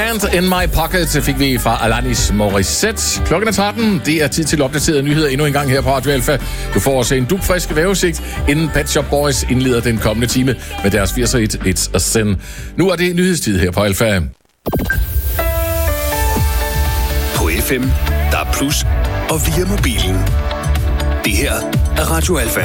Hand in My Pocket fik vi fra Alanis Morissette. Klokken er 13. Det er tid til opdaterede nyheder endnu en gang her på Radio Alfa. Du får også en dugfrisk vejrudsigt, inden Pet Shop Boys indleder den kommende time med deres 80'er-hit It's a Sin. Nu er det nyhedstid her på Alfa. På FM, der er plus og via mobilen. Det her er Radio Alfa.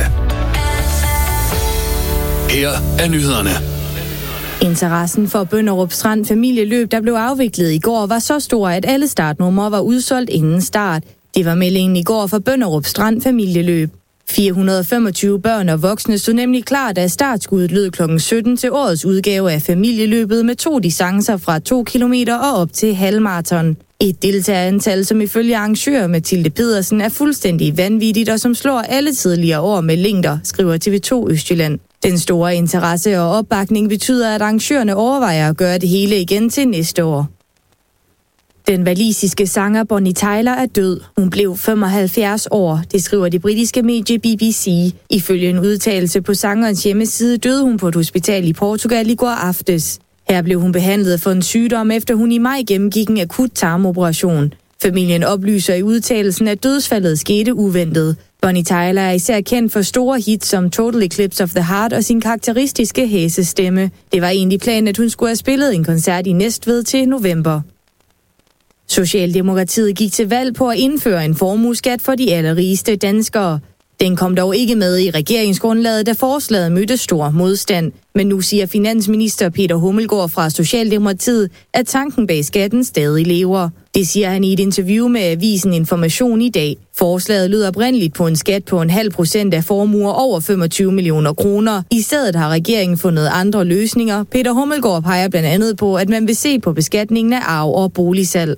Her er nyhederne. Interessen for Bønderup Strand familieløb, der blev afviklet i går, var så stor, at alle startnumre var udsolgt inden start. Det var meldingen i går for Bønderup Strand familieløb. 425 børn og voksne stod nemlig klar, da startskuddet lød kl. 17 til årets udgave af familieløbet med 2 distancer fra 2 kilometer og op til halvmaraton. Et deltagerantal, som ifølge arrangør Mathilde Pedersen er fuldstændig vanvittigt og som slår alle tidligere år med længder, skriver TV2 Østjylland. Den store interesse og opbakning betyder, at arrangørerne overvejer at gøre det hele igen til næste år. Den walisiske sanger Bonnie Tyler er død. Hun blev 75 år, det skriver det britiske medie BBC. Ifølge en udtalelse på sangerens hjemmeside døde hun på et hospital i Portugal i går aftes. Her blev hun behandlet for en sygdom, efter hun i maj gennemgik en akut tarmoperation. Familien oplyser i udtalelsen, at dødsfaldet skete uventet. Bonnie Tyler er især kendt for store hits som Total Eclipse of the Heart og sin karakteristiske hæsestemme. Det var egentlig planen, at hun skulle have spillet en koncert i Næstved til november. Socialdemokratiet gik til valg på at indføre en formueskat for de allerrigeste danskere. Den kom dog ikke med i regeringsgrundlaget, da forslaget mødte stor modstand. Men nu siger finansminister Peter Hummelgaard fra Socialdemokratiet, at tanken bag skatten stadig lever. Det siger han i et interview med avisen Information i dag. Forslaget lyder oprindeligt på en skat på 0,5% af formuer over 25 millioner kroner. I stedet har regeringen fundet andre løsninger. Peter Hummelgaard peger blandt andet på, at man vil se på beskatningen af arv og boligsalg.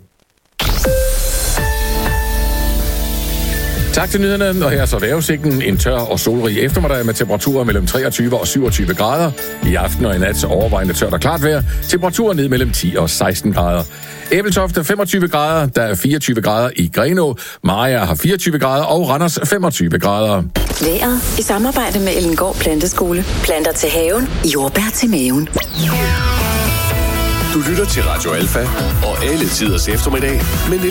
Tak til nyhederne, og her er så vejrudsigten. En tør og solrig eftermiddag med temperaturer mellem 23 og 27 grader. I aften og i nat overvejende tørt og klart vejr. Temperaturer ned mellem 10 og 16 grader. Ebeltoft 25 grader, der er 24 grader i Grenaa. Mariager har 24 grader og Randers 25 grader. Vejret i samarbejde med Ellengård Planteskole. Planter til haven, jordbær til maven. Du lytter til Radio Alfa og alle tiders eftermiddag, men